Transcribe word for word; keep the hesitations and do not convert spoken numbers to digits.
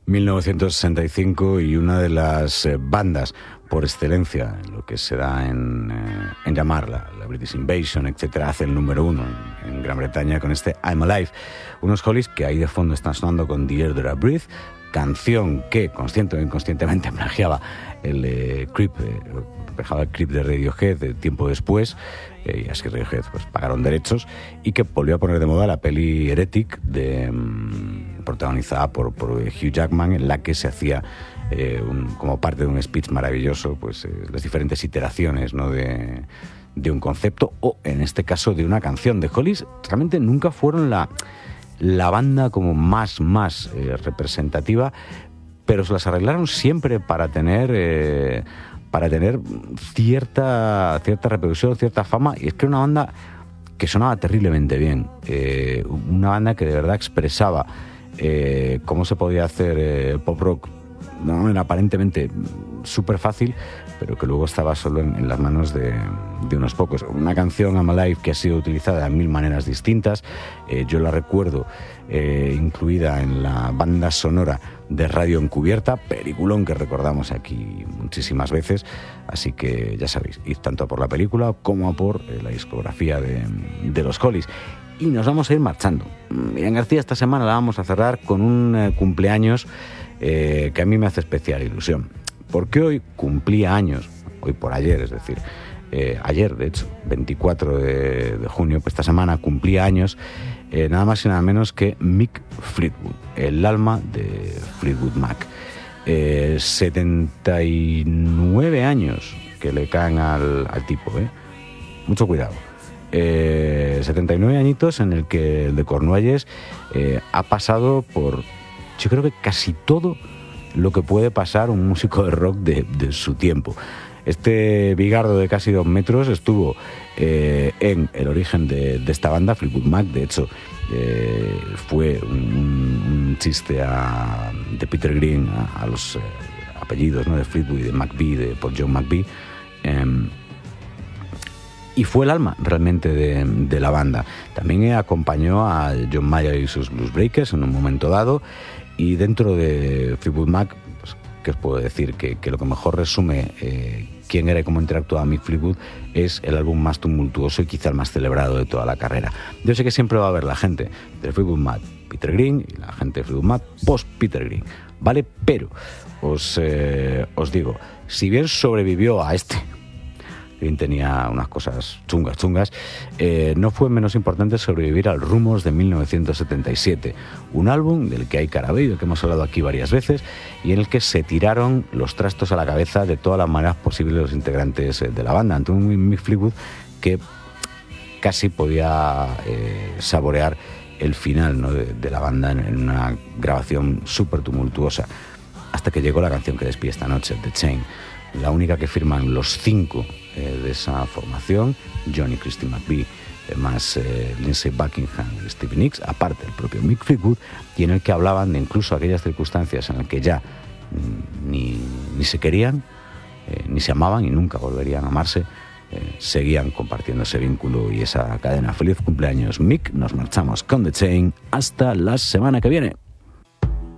mil novecientos sesenta y cinco y una de las eh, bandas por excelencia, lo que se da en, eh, en llamar la, la British Invasion, etcétera, hace el número uno en, en Gran Bretaña con este I'm Alive. Unos Hollies que ahí de fondo están sonando con The Air That I Breathe, canción que consciente o inconscientemente plagiaba el eh, Creep, eh, plagiaba el Creep de Radiohead de tiempo después, eh, y así Radiohead pues pagaron derechos, y que volvió a poner de moda la peli Heretic, de, mm, protagonizada por, por Hugh Jackman, en la que se hacía eh, un, como parte de un speech maravilloso, pues eh, las diferentes iteraciones, ¿no?, de, de un concepto, o en este caso de una canción. The Hollies realmente nunca fueron la la banda como más, más eh, representativa, pero se las arreglaron siempre para tener, eh, para tener cierta, cierta repercusión, cierta fama, y es que era una banda que sonaba terriblemente bien, eh, una banda que de verdad expresaba eh, cómo se podía hacer eh, pop rock de una manera aparentemente súper fácil, pero que luego estaba solo en, en las manos de, de unos pocos. Una canción, I'm Alive, que ha sido utilizada de mil maneras distintas. Eh, yo la recuerdo eh, incluida en la banda sonora de Radio Encubierta, peliculón que recordamos aquí muchísimas veces. Así que ya sabéis, id tanto por la película como por eh, la discografía de, de los Hollies. Y nos vamos a ir marchando. Miriam García, esta semana la vamos a cerrar con un eh, cumpleaños eh, que a mí me hace especial ilusión. Porque hoy cumplía años, hoy por ayer, es decir, eh, ayer de hecho, veinticuatro de, de junio, pues esta semana cumplía años, eh, nada más y nada menos que Mick Fleetwood, el alma de Fleetwood Mac. Eh, setenta y nueve años que le caen al, al tipo, ¿eh? Mucho cuidado. Eh, setenta y nueve añitos en el que el de Cornualles eh, ha pasado por, yo creo que casi todo lo que puede pasar un músico de rock de, de su tiempo. Este bigardo de casi dos metros estuvo eh, en el origen de, de esta banda, Fleetwood Mac. De hecho, eh, fue un, un chiste a, de Peter Green a, a los eh, apellidos, ¿no?, de Fleetwood y de McVie, de Paul John McVie. Eh, y fue el alma realmente de, de la banda. También acompañó a John Mayer y sus Blues Breakers en un momento dado. Y dentro de Fleetwood Mac, pues, ¿qué os puedo decir? Que, que lo que mejor resume eh, quién era y cómo interactuaba Mick Fleetwood es el álbum más tumultuoso y quizá el más celebrado de toda la carrera. Yo sé que siempre va a haber la gente de Fleetwood Mac Peter Green y la gente de Fleetwood Mac post Peter Green, ¿vale? Pero os, eh, os digo, si bien sobrevivió a este, Green tenía unas cosas chungas, chungas, eh, no fue menos importante sobrevivir al Rumors de mil novecientos setenta y siete, un álbum del que hay carabello, que hemos hablado aquí varias veces, y en el que se tiraron los trastos a la cabeza de todas las maneras posibles los integrantes de la banda, ante un Mick Fleetwood que casi podía eh, saborear el final, ¿no?, de, de la banda en, en una grabación súper tumultuosa, hasta que llegó la canción que despide esta noche, The Chain, la única que firman los cinco eh, de esa formación, John y Christine McVie, eh, más eh, Lindsey Buckingham y Stevie Nicks, aparte del propio Mick Fleetwood, y en el que hablaban de incluso aquellas circunstancias en las que ya mm, ni, ni se querían, eh, ni se amaban y nunca volverían a amarse, eh, seguían compartiendo ese vínculo y esa cadena. Feliz cumpleaños, Mick. Nos marchamos con The Chain hasta la semana que viene.